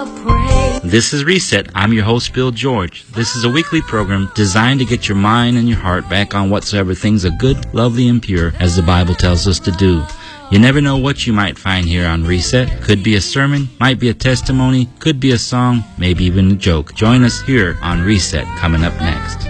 This is Reset. I'm your host, Bill George. This is a weekly program designed to get your mind and your heart back on whatsoever things are good, lovely, and pure, as the Bible tells us to do. You never know what you might find here on Reset. Could be a sermon, might be a testimony, could be a song, maybe even a joke. Join us here on Reset, coming up next.